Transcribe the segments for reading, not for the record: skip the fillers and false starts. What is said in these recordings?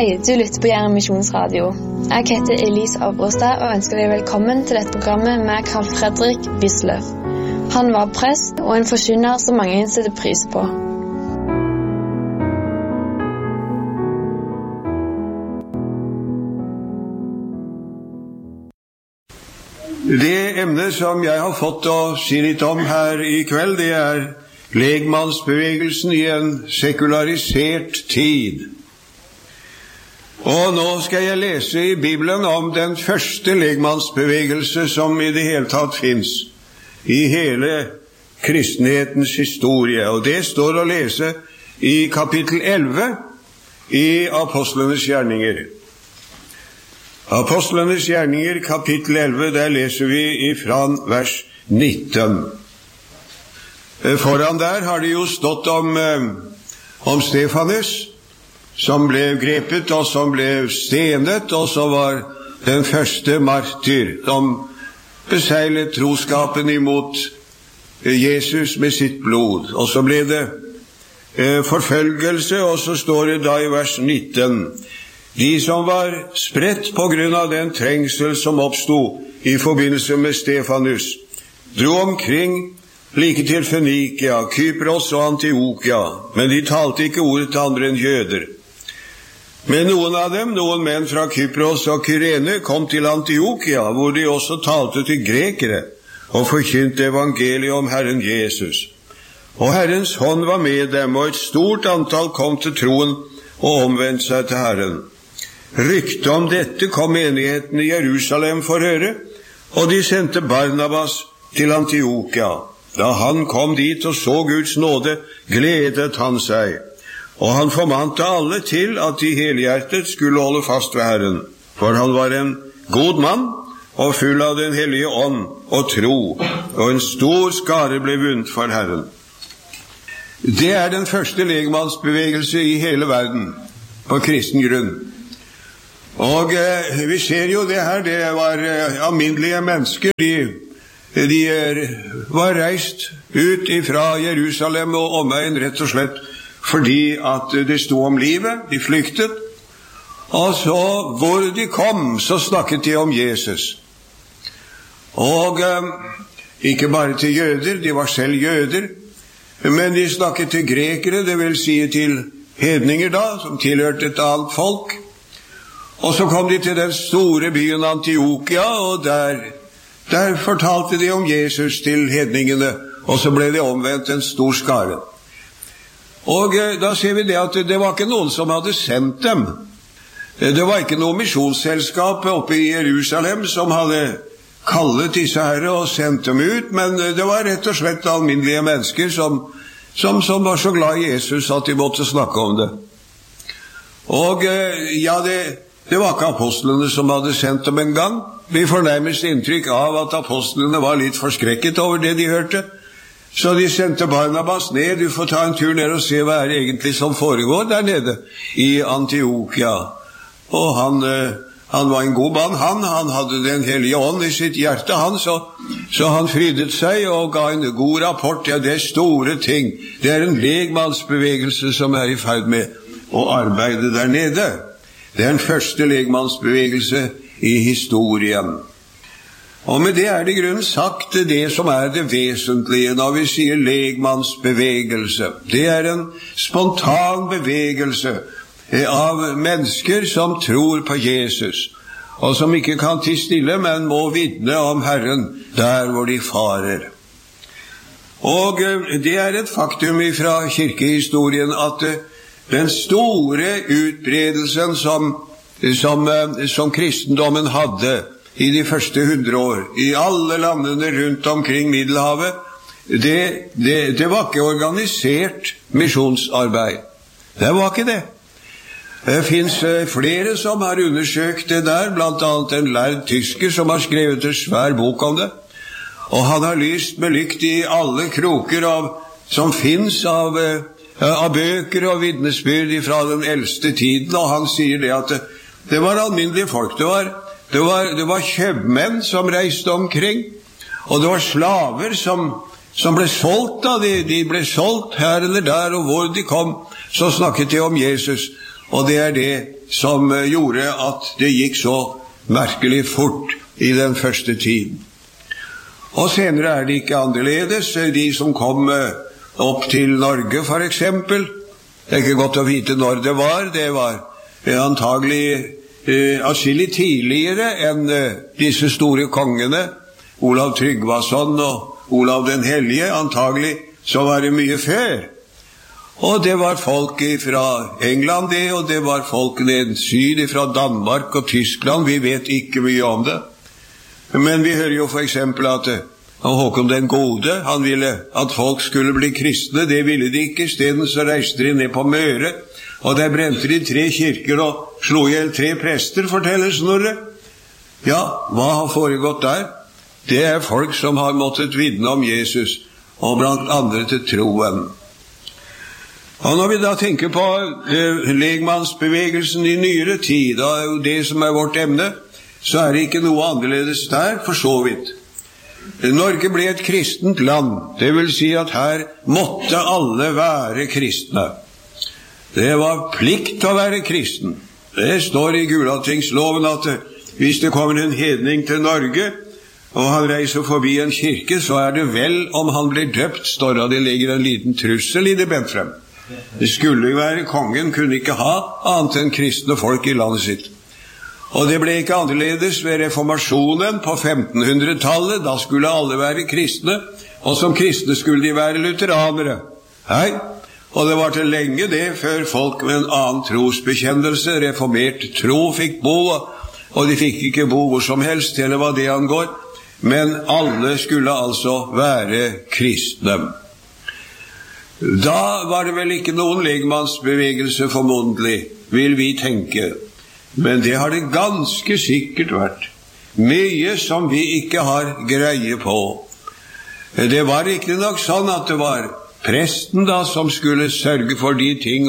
Hei, du lytter på Jæren Misjonsradio. Jeg heter Elise Abrostad og ønsker deg velkommen til dette programmet med Carl Fredrik Wisløff. Han var prest og en forkynner som mange setter pris på. Det emnet som jeg har fått å si litt om her i kveld, det legmannsbevegelsen i en sekularisert tid. Og nå skal jeg lese i Bibelen om den første legmannsbevegelse som i det hele tatt finnes i hele kristenhetens historie. Og det står å lese i kapittel 11 i Apostlenes gjerninger. Apostlenes gjerninger, kapittel 11, der leser vi fra vers 19. Foran der har det jo stått om Stefanus, som ble grepet og som ble stenet, og så var den første martyr som beseilet troskapen imot Jesus med sitt blod. Og så ble det forfølgelse, og så står det da i vers 19: de som var spredt på grunn av den trengsel som oppstod i forbindelse med Stefanus, dro omkring like til Fønikia, Kypros og Antiokia, men de talte ikke ordet til andre enn jøder. Men noen av dem, noen menn fra Kypros og Kyrene, kom til Antiokia, hvor de også talte til grekere og forkynte evangeliet om Herren Jesus. Og Herrens hånd var med dem, og et stort antall kom til troen og omvendte seg til Herren. Ryktet om dette kom menigheten i Jerusalem for høre, og de sendte Barnabas til Antiokia. Da han kom dit og så Guds nåde, gledet han seg. Og han formante alle til at de helhjertet skulle holde fast ved Herren, for han var en god mann og full av den hellige ånd og tro, og en stor skare ble vunnet for Herren. Det er den første legmannsbevegelse i hele verden på kristen grunn. Og vi ser jo det her, det var alminnelige mennesker, de var reist ut fra Jerusalem og omegn rett og slett fordi at det stod om livet, de flyktet, og så hvor de kom, så snakket de om Jesus. Og ikke bare til jøder, de var selv jøder, men de snakket til grekere, det vil si til hedninger da, som tilhørte et annet folk. Og så kom de til den store byen Antiokia, og der fortalte de om Jesus til hedningene, og så ble det omvendt en stor skare. Og da ser vi det at det var ikke noen som hadde sendt dem. Det var ikke noe misjonsselskap oppe i Jerusalem som hadde kallet disse herre og sendt dem ut, men det var rett og slett alminnelige mennesker som var så glad i Jesus at de måtte snakke om det. Og ja, det var ikke apostlene som hadde sendt dem en gang. Vi får nærmest inntrykk av at apostlene var litt forskrekket over det de hørte. Så de sendte Barnabas ned, du får ta en tur ned og se hva er egentlig som foregår der nede i Antiokia. Og han var en god mann, han hadde den hellige ånd i sitt hjerte, så han frydet seg og ga en god rapport. Ja, det er store ting. Det er en legmannsbevegelse som er i ferd med å arbeide der nede. Det er den første legmannsbevegelse i historien. Og med det er det i grunnen sagt det som er det vesentlige når vi sier legmannsbevegelse. Det er en spontan bevegelse av mennesker som tror på Jesus, og som ikke kan tie stille, men må vitne om Herren der hvor de farer. Og det er et faktum fra kirkehistorien at den store utbredelsen som kristendommen hadde i de første 100 år, i alle landene rundt omkring Middelhavet, det var ikke organisert misjonsarbeid. Det var ikke det. Det finnes flere som har undersøkt det der, blant annet en lærd tysker som har skrevet en svær bok om det, og han har lyst med lykt i alle kroker som finnes av bøker og vitnesbyrd fra den eldste tiden, og han sier det at det var alminnelige folk, det var kjøpmenn som reiste omkring, og det var slaver som ble solgt da, de ble solgt her eller der, og hvor de kom, så snakket de om Jesus. og det det som gjorde at det gikk så merkelig fort i den første tiden. Og senere det ikke annerledes. De som kom opp til Norge for eksempel, det ikke godt å vite når det var antagelig atskillig tidligere enn disse store kongene, Olav Tryggvason og Olav den Hellige, antagelig så var det mye før. Og det var folk fra England og det var folk ned syd fra Danmark og Tyskland, vi vet ikke mye om det. Men vi hører jo for eksempel at Håkon den Gode, han ville at folk skulle bli kristne, det ville de ikke. I stedet så reiste de ned på Møre, og der brente de 3 kirker og slo ihjel 3 prester, forteller Snorre. Ja, hva har foregått der? Det folk som har måttet vitne om Jesus, og blant andre til troen. Og når vi da tenker på legmannsbevegelsen i nyere tid, og det som vårt emne, så det ikke noe annerledes der, for så vidt. Norge ble et kristent land, det vil si at her måtte alle være kristne. Det var plikt å være kristen. Det står i Gulatingsloven at hvis det kommer en hedning til Norge, og han reiser forbi en kirke, så det vel om han blir døpt, står det, det ligger en liten trussel i det bent frem. Det skulle jo være, kongen kunne ikke ha annet enn kristne folk i landet sitt. Og det ble ikke annerledes ved reformasjonen på 1500-tallet, da skulle alle være kristne, og som kristne skulle de være lutheranere. Hei, og det var til lenge det før folk med en annen trosbekjennelse, reformert tro, fikk bo, og de fikk ikke bo hvor som helst, eller hva det angår, men alle skulle altså være kristne. Da var det vel ikke noen legmannsbevegelse formodentlig, vil vi tenke. Men det har det ganske sikkert vært. Mye som vi ikke har greie på. Det var ikke nok sånn at det var presten da som skulle sørge for de ting,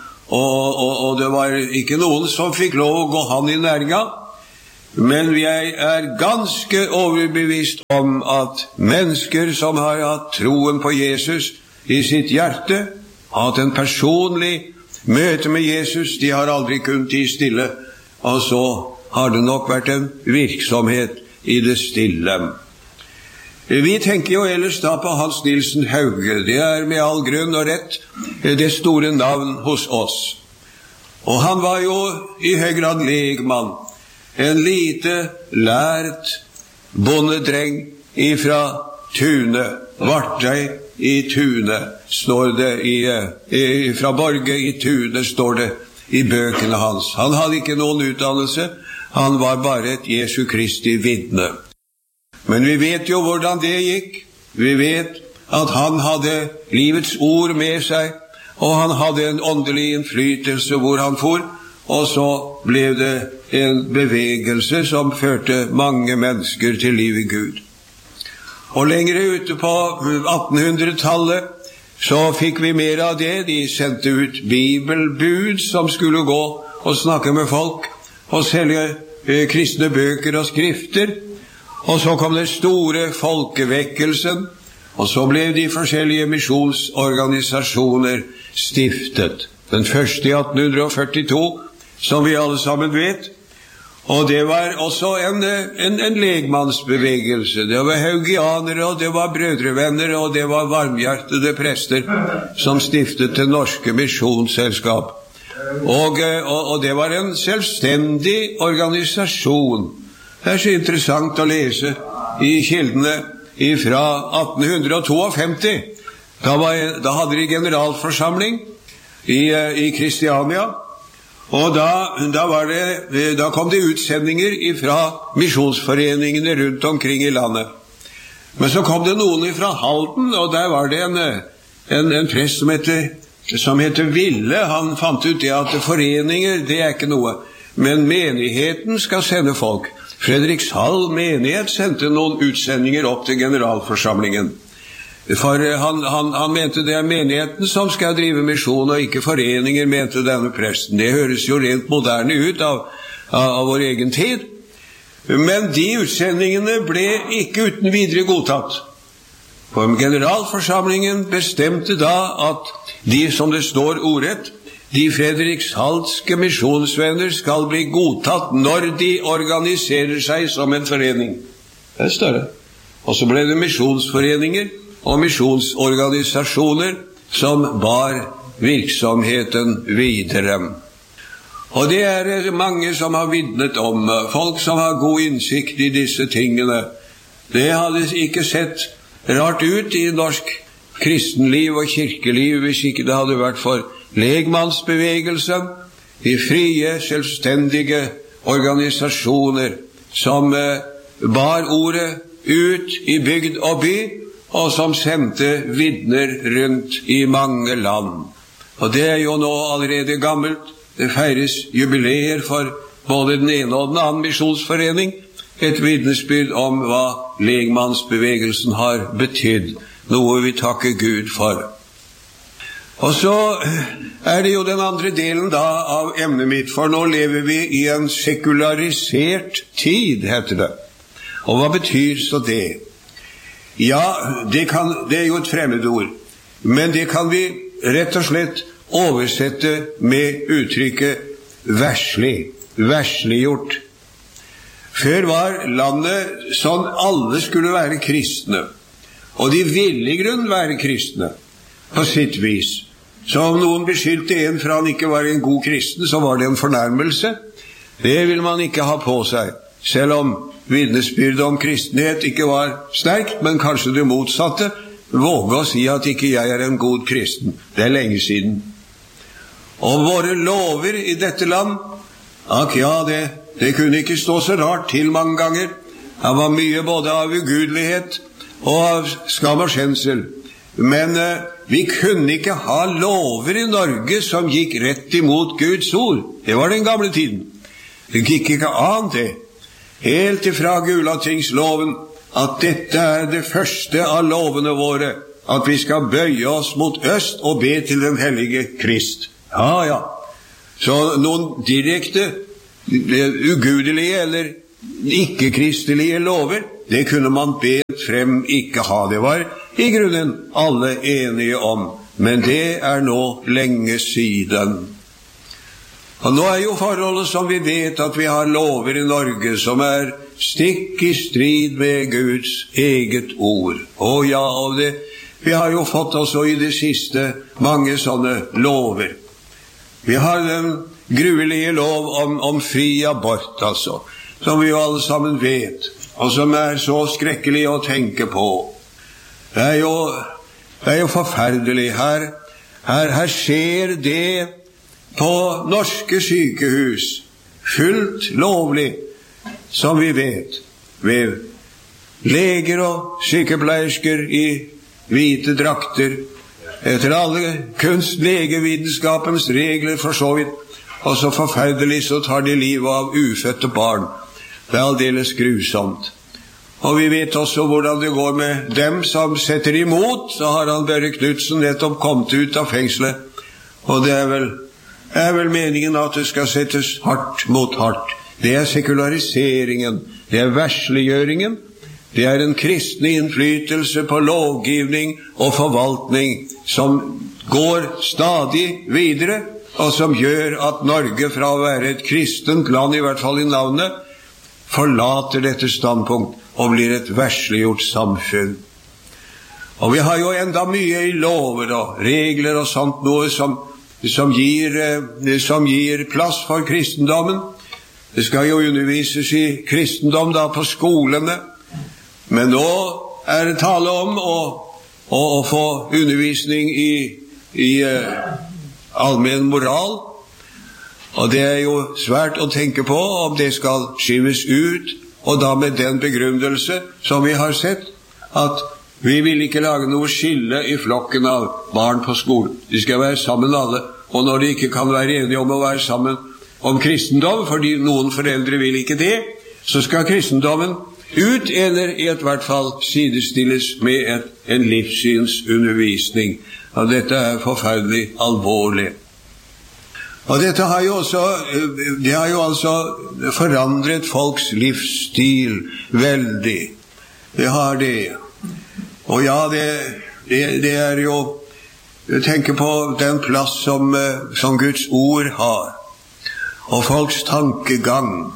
og det var ikke noen som fikk lov å gå han i nærga. Men jeg ganske overbevist om at mennesker som har hatt troen på Jesus i sitt hjerte, hatt en personlig møte med Jesus, de har aldri kunnet tie stille, og så har det nok vært en virksomhet i det stille. Vi tenker jo ellers da på Hans Nilsen Hauge. Det med all grunn og rett det store navn hos oss. Og han var jo i høy grad legmann. En lite lært bondedreng ifra Tune, Vartei i Tune, står det fra Borge i Tune, står det i bøkene hans. Han hadde ikke noen utdannelse, han var bare et Jesu Kristi vitne. Men vi vet jo hvordan det gikk. Vi vet at han hadde livets ord med seg, og han hadde en åndelig innflytelse hvor han for, og så ble det en bevegelse som førte mange mennesker til liv i Gud. Og lengre ute på 1800-tallet så fikk vi mer av det. De sendte ut bibelbud som skulle gå og snakke med folk og selge kristne bøker og skrifter. Og så kom det store folkevekkelsen, og så ble de forskjellige misjonsorganisasjoner stiftet. Den første i 1842, som vi alle sammen vet. Og det var også en legmannsbevegelse. Det var haugianere, og det var brødrevenner, og det var varmhjertede prester som stiftet det norske misjonsselskap. Og det var en selvstendig organisasjon. Det så interessant å lese i kildene fra 1852. Da hadde de generalforsamling i Kristiania. Og da kom det utsendinger fra misjonsforeningene rundt omkring i landet. Men så kom det noen fra Halden, og der var det en prest som heter Ville. Han fant ut det at foreninger, det ikke noe, men menigheten skal sende folk. Fredrikshall menighet sendte noen utsendinger opp til generalforsamlingen. For han mente det menigheten som skal drive misjon, og ikke foreninger, mente denne presten. Det høres jo rent moderne ut av vår egen tid. Men de utsendingene ble ikke uten videre godtatt. For generalforsamlingen bestemte da at de, som det står ordrett, de fredrikshalske misjonsvenner skal bli godtatt når de organiserer seg som en forening. Det større. Og så ble det misjonsforeninger og misjonsorganisasjoner som bar virksomheten videre. Og det er mange som har vitnet om, folk som har god innsikt i disse tingene. Det hadde ikke sett rart ut i norsk kristenliv og kirkeliv hvis ikke det hadde vært for legmannsbevegelsen, de frie, selvstendige organisasjoner som bar ordet ut i bygd og by, og som sendte vitner rundt i mange land. Og det er jo nå allerede gammelt. Det feires jubileer for både den ene og den andre misjonsforening, et vitnesbyrd om hva legmannsbevegelsen har betydd, noe vi takker Gud for. Og så er det jo den andre delen da av emnet mitt, for nå lever vi i en sekularisert tid, heter det. Og hva betyr så det? Ja, det er jo et fremmedord, men det kan vi rett og slett oversette med uttrykket versliggjort. Før var landet sånn alle skulle være kristne, og de ville i grunn være kristne, på sitt vis. Så om noen beskyldte en for han ikke var en god kristen, så var det en fornærmelse. Det vil man ikke ha på seg, selv om vitnesbyrdet om kristenhet ikke var sterkt, men kanskje det motsatte. Våge å si at ikke jeg er en god kristen. Det er lenge siden. Og våre lover i dette land, det kunne ikke stå så rart til mange ganger. Det var mye både av ugudelighet og av skam og skjensel. Men vi kunne ikke ha lover i Norge som gikk rett imot Guds ord. Det var den gamle tiden. Det gikk ikke an det. Helt ifra Gulatingsloven, at dette er det første av lovene våre, at vi skal bøye oss mot øst og be til den hellige Krist. Ja. Så noen direkte ugudelige eller ikke-kristelige lover, det kunne man be frem ikke ha. Det var i grunnen alle enige om, men det er nå lenge siden. Og nå er jo forholdet som vi vet at vi har lover i Norge som er stikk i strid med Guds eget ord. Og vi har jo fått også i det siste mange sånne lover. Vi har den gruelige lov om fri abort, altså, som vi jo alle sammen vet, og som er så skrekkelig å tenke på. Det er jo forferdelig. Her skjer det på norske sykehus, fullt lovlig, som vi vet, ved leger og sykepleiersker i hvite drakter, etter alle kunst-legevitenskapens regler for så vidt, og så forferdelig så tar de livet av ufødte barn. Det er aldeles grusomt. Og vi vet også hvordan det går med dem som setter imot. Så har han Børre Knudsen nettopp kommet ut av fengselet, og det er vel meningen at det skal settes hardt mot hardt. Det er sekulariseringen, det er versliggjøringen, det er en kristne innflytelse på lovgivning og forvaltning som går stadig videre, og som gjør at Norge fra å være et kristent land, i hvert fall i navnet, forlater dette standpunkt og blir et versliggjort samfunn. Og vi har jo enda mye i lover og regler og sånt, noe som gir plass for kristendommen. Det skal jo undervises i kristendom da på skolene, men nå er det tale om å få undervisning i allmenn moral, og det er jo svært å tenke på om det skal skyves ut, og da med den begrunnelse som vi har sett, at vi vil ikke lage noe skille i flokken av barn på skolen. De skal være sammen alle, og når de ikke kan være enige om å være sammen om kristendom, fordi noen foreldre vil ikke det, så skal kristendommen ut, eller i hvert fall sidestilles med en livssynsundervisning. Og dette er forferdelig alvorlig. Og dette har jo altså forandret folks livsstil veldig. Det har det. Og ja, det er jo tenker på den plass som Guds ord har, og folks tankegang,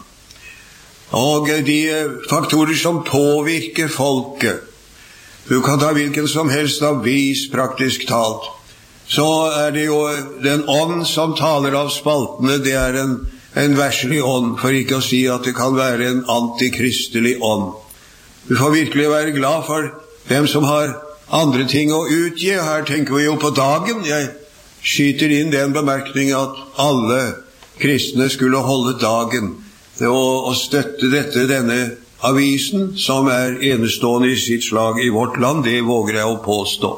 og de faktorer som påvirker folket. Du kan ta hvilken som helst avis, praktisk talt. Så det jo den ånd som taler av spaltene, det en verslig ånd, for ikke å si at det kan være en antikristelig ånd. Du får virkelig være glad for dem som har andre ting å utgi. Her tenker vi jo på dagen. Jeg skyter inn den bemerkning at alle kristne skulle holde dagen og støtte denne avisen, som enestående i sitt slag i vårt land. Det våger jeg å påstå.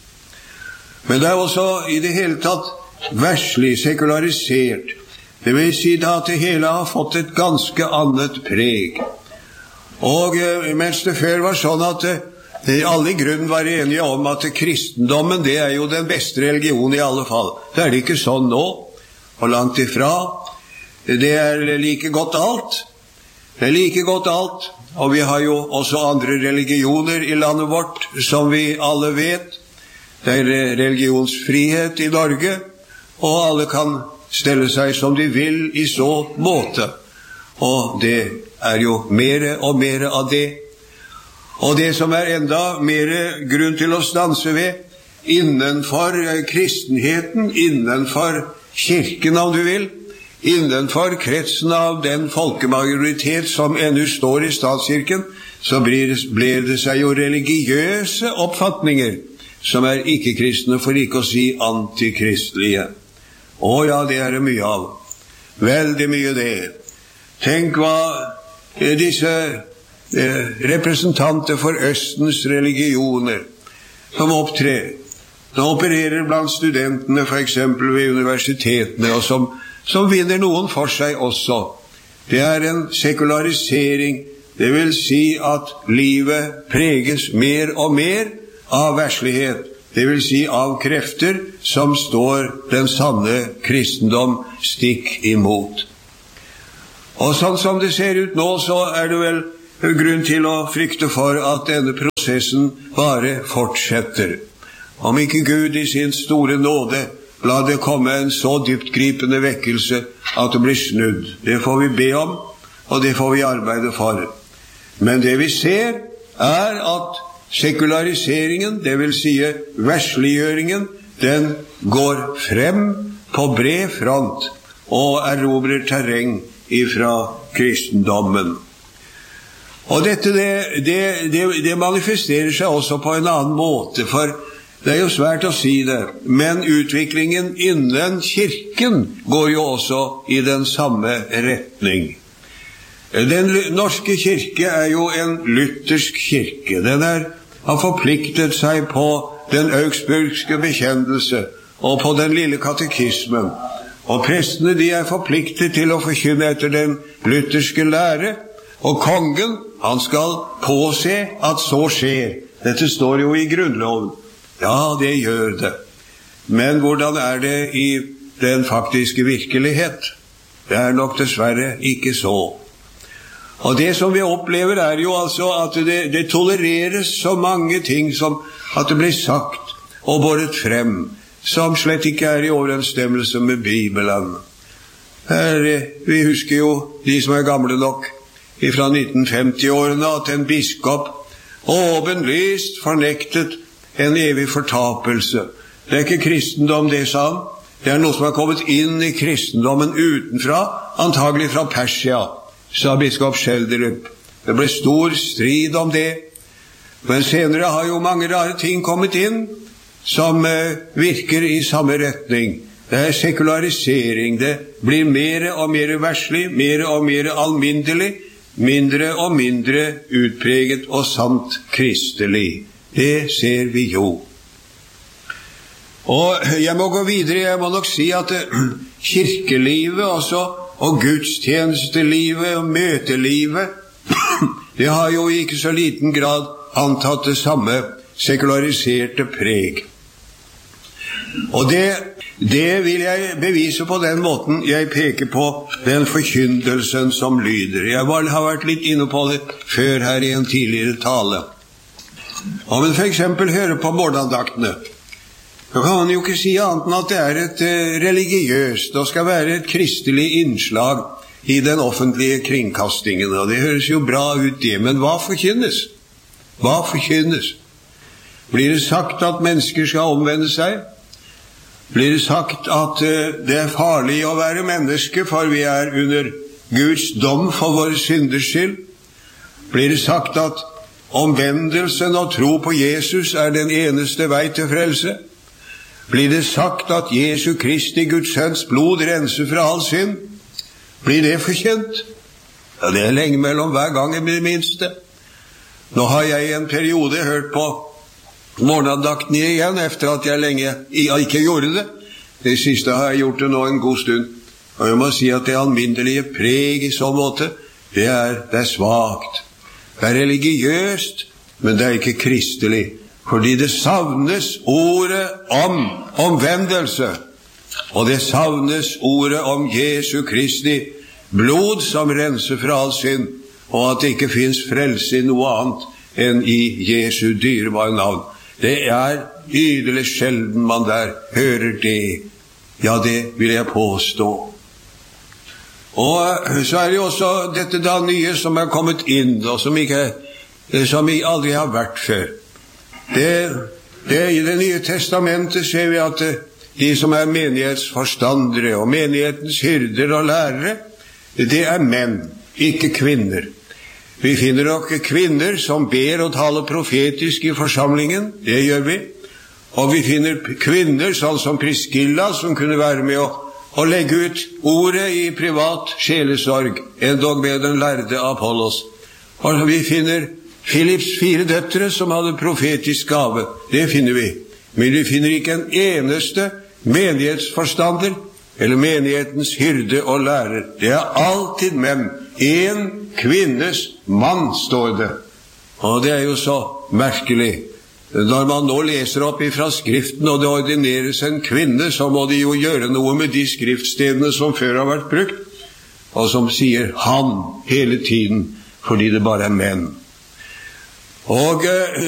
Men det også i det hele tatt verslig, sekularisert. Det vil si da at det hele har fått et ganske annet preg. Og mens det før var sånn at alle i grunnen var enige om at kristendommen, det jo den beste religion i alle fall. Det det ikke sånn nå, og langt ifra. Det like godt alt. Det like godt alt. Og vi har jo også andre religioner i landet vårt, som vi alle vet. Det religionsfrihet i Norge, og alle kan stelle seg som de vil i så måte. Og det jo mer og mer av det. Og det som enda mer grunn til å stanse ved, innenfor kristenheten, innenfor kirken om du vil, innenfor kretsen av den folkemajoritet som ennå står i statskirken, så blir det seg jo religiøse oppfatninger som ikke-kristne, for ikke å si antikristelige. Å ja, det det mye av. Veldig mye det. Tenk hva disse representanter for Østens religioner som opptrer, som opererer blant studentene, for eksempel ved universitetene, og som vinner noen for seg også. Det en sekularisering, det vil si at livet preges mer og mer av verslighet, det vil si av krefter som står den sanne kristendom stikk imot. Og sånn som det ser ut nå, så det vel grunn til å frykte for at denne prosessen bare fortsetter. Om ikke Gud i sin store nåde la det komme en så dyptgripende vekkelse at det blir snudd. Det får vi be om, og det får vi arbeide for. Men det vi ser at sekulariseringen, det vil si versliggjøringen, den går frem på bred front og erobrer terreng ifra kristendommen. Og dette, det manifesterer seg også på en annen måte, for det jo svært å si det, men utviklingen innen kirken går jo også i den samme retning. Den norske kirke jo en luthersk kirke. Den har forpliktet seg på den augsburgske bekjennelse og på den lille katekismen. Og prestene, de forpliktet til å forkynne etter den lutherske lære, og kongen, han skal påse at så skjer. Dette står jo i grunnloven. Ja, det gjør det. Men hvordan det i den faktiske virkelighet? Det nok dessverre ikke så. Og det som vi opplever jo altså at det tolereres så mange ting som at det blir sagt og båret frem, som slett ikke i overensstemmelse med Bibelen. Vi husker jo, de som gamle nok, fra 1950-årene, at en biskop åpenlyst fornektet en evig fortapelse. Det ikke kristendom, det sa han. Det noe som kommet inn i kristendommen utenfra, antagelig fra Persia, sa biskop Schjelderup. Det ble stor strid om det. Men senere har jo mange rare ting kommet inn som virker i samme retning. Det sekularisering. Det blir mer og mer verslig, mer og mer alminnelig, mindre og mindre utpreget og sant kristelig. Det ser vi jo. Og jeg må gå videre. Jeg må nok si at kirkelivet også, og gudstjenestelivet og møtelivet, det har jo i ikke så liten grad antatt det samme sekulariserte preg. Og det vil jeg bevise på den måten jeg peker på den forkyndelsen som lyder. Jeg har vært litt inne på det før her i en tidligere tale. Om en for eksempel hører på morgenandaktene, Da kan man jo ikke si annet enn at det et religiøst, og skal være et kristelig innslag i den offentlige kringkastingen, og det høres jo bra ut det, men hva forkynnes? Hva forkynnes? Blir det sagt at mennesker skal omvende seg? Blir det sagt at det farlig å være menneske, for vi under Guds dom for våre synders skyld? Blir det sagt at omvendelsen og tro på Jesus den eneste vei til frelse? Blir det sagt at Jesu Kristi Guds sønns blod renser fra all synd? Blir det forkjent? Ja, det lenge mellom hver gang i det minste. Nå har jeg i en periode hørt på morgenandakten igjen, efter at jeg lenge ikke gjorde det. Det siste har jeg gjort det nå en god stund. Og jeg må si at det alminnelige preg i så måte, det er svagt. Det religiøst, men det ikke kristelig. Fordi det savnes ordet om omvendelse. Og det savnes ordet om Jesu Kristi blod som renser fra all synd, og at det ikke finnes frelse i noe annet enn i Jesu dyrebare navn. Det yderlig sjelden man der hører det. Ja, det vil jeg påstå. Og så det jo også dette da nye som kommet inn, og som vi aldri har vært før. I det nye testamentet ser vi at de som menighetsforstandere og menighetens hyrder og lærere, det menn, ikke kvinner. Vi finner nok kvinner som ber og taler profetisk i forsamlingen, det gjør vi. Og vi finner kvinner sånn som Priscilla, som kunne være med å legge ut ordet i privat sjelesorg, endog med den lærde Apollos. Og vi finner Philips 4 døtre som hadde profetisk gave, det finner vi. Men vi finner ikke en eneste menighetsforstander, eller menighetens hyrde og lærer. Det alltid menn. En kvinnes mann, står det. Og det jo så merkelig. Når man nå leser opp fra Skriften, og det ordineres en kvinne, så må de jo gjøre noe med de skriftstedene som før har vært brukt, og som sier han hele tiden, fordi det bare menn. Og